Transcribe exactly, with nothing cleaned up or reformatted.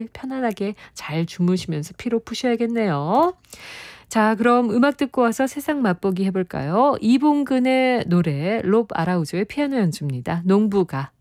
편안하게 잘 주무시면서 피로 푸셔야겠네요. 자, 그럼 음악 듣고 와서 세상 맛보기 해볼까요? 이봉근의 노래, 롭 아라우조의 피아노 연주입니다. 농부가.